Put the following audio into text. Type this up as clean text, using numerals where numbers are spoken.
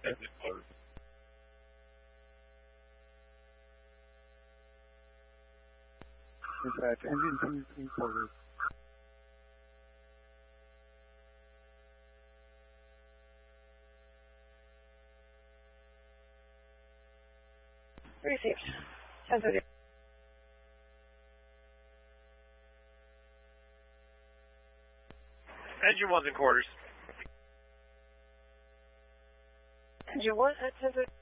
Dispatch, engine 2 3/4. Received. 10:30. Engine 1's in quarters. Engine 1 at 10:30.